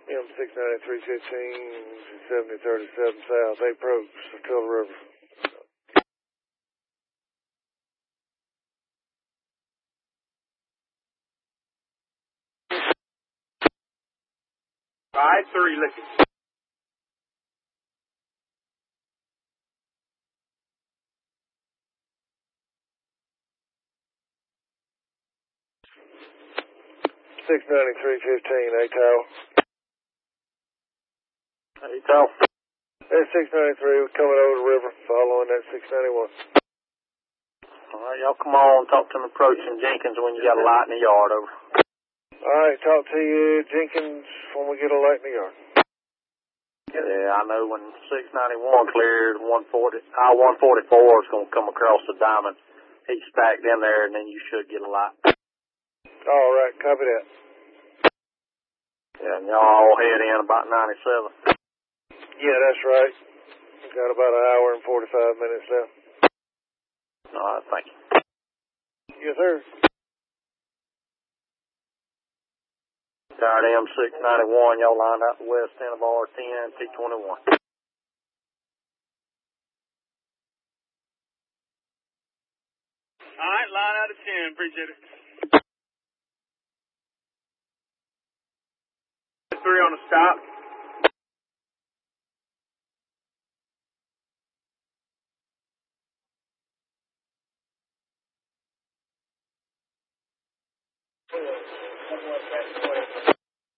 M69315, 7037 South, approach, Sakilla River. 5-3, looking. Six 9315, ATOW. ATOW. That's 693, we're coming over the river, following that 691. All right, y'all come on, talk to them approaching Jenkins when you got a light in the yard, over. All right, talk to you, Jenkins, when we get a light in the yard. Yeah, I know when 691 clears, 144 is going to come across the diamond. He's stacked in there, and then you should get a light. All right, copy that. Yeah, and y'all all head in about 97. Yeah, that's right. We've got about an hour and 45 minutes left. All right, thank you. Yes, sir. Tired M691, y'all lined out the west end of R10, T21. All right, line out of 10. Appreciate it. 3 on the stop.